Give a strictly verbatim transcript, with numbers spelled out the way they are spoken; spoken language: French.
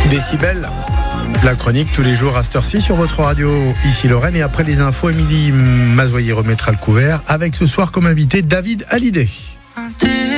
Décibel, la chronique tous les jours à cette heure-ci sur votre radio, ici Lorraine. Et après les infos, Émilie Mazoyer remettra le couvert avec ce soir comme invité David Hallyday.